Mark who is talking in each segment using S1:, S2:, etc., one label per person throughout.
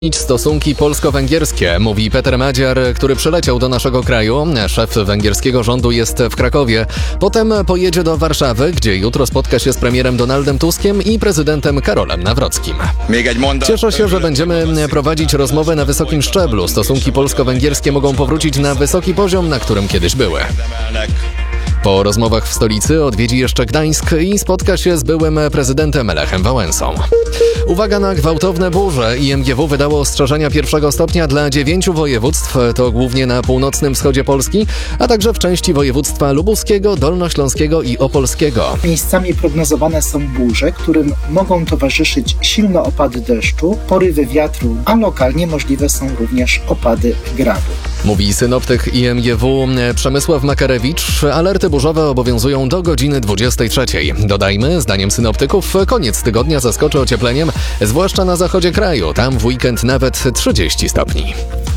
S1: Stosunki polsko-węgierskie, mówi Peter Madziar, który przyleciał do naszego kraju. Szef węgierskiego rządu jest w Krakowie. Potem pojedzie do Warszawy, gdzie jutro spotka się z premierem Donaldem Tuskiem i prezydentem Karolem Nawrockim. Cieszę się, że będziemy prowadzić rozmowy na wysokim szczeblu. Stosunki polsko-węgierskie mogą powrócić na wysoki poziom, na którym kiedyś były. Po rozmowach w stolicy odwiedzi jeszcze Gdańsk i spotka się z byłym prezydentem Lechem Wałęsą. Uwaga na gwałtowne burze. IMGW wydało ostrzeżenia pierwszego stopnia dla 9 województw, to głównie na północnym wschodzie Polski, a także w części województwa lubuskiego, dolnośląskiego i opolskiego.
S2: Miejscami prognozowane są burze, którym mogą towarzyszyć silne opady deszczu, porywy wiatru, a lokalnie możliwe są również opady gradu.
S1: Mówi synoptyk IMGW Przemysław Makarewicz. Alerty burzowe obowiązują do godziny 23. Dodajmy, zdaniem synoptyków, koniec tygodnia zaskoczy ociepleniem, zwłaszcza na zachodzie kraju. Tam w weekend nawet 30 stopni.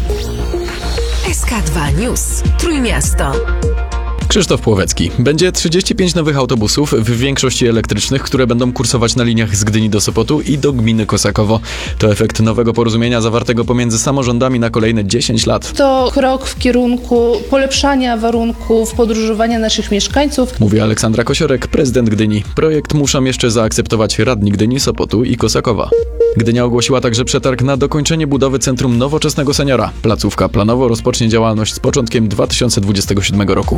S3: SK2 News. Trójmiasto.
S4: Krzysztof Płowecki. Będzie 35 nowych autobusów, w większości elektrycznych, które będą kursować na liniach z Gdyni do Sopotu i do gminy Kosakowo. To efekt nowego porozumienia zawartego pomiędzy samorządami na kolejne 10 lat.
S5: To krok w kierunku polepszania warunków podróżowania naszych mieszkańców.
S4: Mówi Aleksandra Kosiorek, prezydent Gdyni. Projekt muszą jeszcze zaakceptować radni Gdyni, Sopotu i Kosakowa. Gdynia ogłosiła także przetarg na dokończenie budowy Centrum Nowoczesnego Seniora. Placówka planowo rozpocznie działalność z początkiem 2027 roku.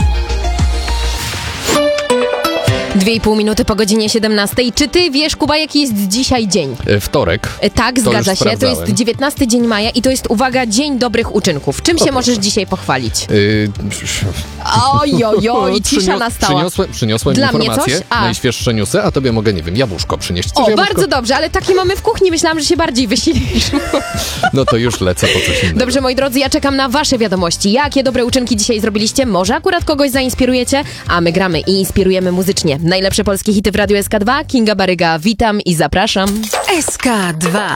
S6: 2,5 minuty po godzinie 17. Czy ty wiesz, Kuba, jaki jest dzisiaj dzień?
S1: Wtorek.
S6: Tak,
S1: To
S6: zgadza
S1: już
S6: się. To jest
S1: sprawdzałem.
S6: 19 dzień maja i to jest, uwaga, Dzień Dobrych Uczynków. Czym się możesz dzisiaj pochwalić? Oj, cisza nastała.
S1: Przyniosłem
S6: Dla mnie
S1: informacje,
S6: coś? A.
S1: najświeższe newsy, a tobie mogę, nie wiem, jabłuszko przynieść. Chcesz
S6: O,
S1: jabłuszko?
S6: bardzo dobrze, ale takie mamy w kuchni. Myślałam, że się bardziej wysilisz.
S1: No to już lecę po coś innego.
S6: Dobrze, moi drodzy, ja czekam na wasze wiadomości. Jakie dobre uczynki dzisiaj zrobiliście? Może akurat kogoś zainspirujecie? A my gramy i inspirujemy muzycznie. Najlepsze polskie hity w Radiu SK2. Kinga Baryga, witam i zapraszam.
S3: SK2.